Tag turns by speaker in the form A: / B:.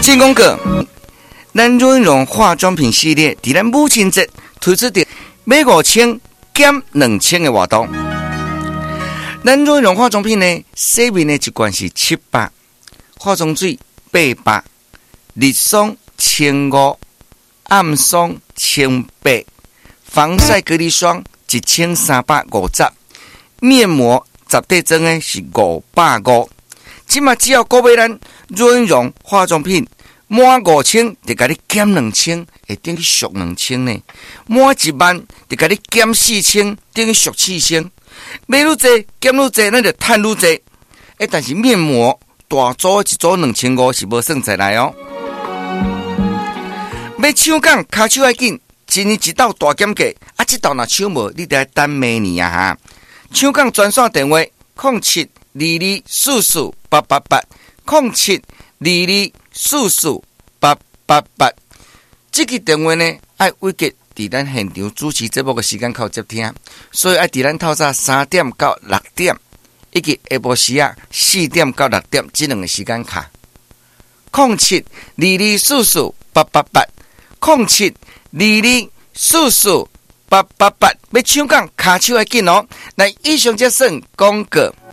A: 先讲过，咱润荣化妆品系列伫咱母亲节推出的买5000减2000的活动。咱润荣化妆品呢，洗面的一罐是700，化妆水800，日霜1500，暗霜1800，防晒隔离霜1350，面膜10块装的是550。即马只要购买咱润荣化妆品满5000，就甲你减2000，会等于俗2000呢。满10000，就甲你减4000，等于俗4000。买愈济减愈济，咱就赚愈济。但是面膜大组一组2500是无算在内哦。要抢讲骹手要紧，今年一道大减价，这道若抢无，你得等明年啊哈。抢讲专线电话0722448888，0722448888。这个电话呢，爱委结伫咱现场主持节目的时间靠接听，所以爱伫咱透早3点到6点，以及下晡时4点到6点这两个时间卡。0722448888，0722448888，要抢讲骹手要紧哦。来，以上这算广告。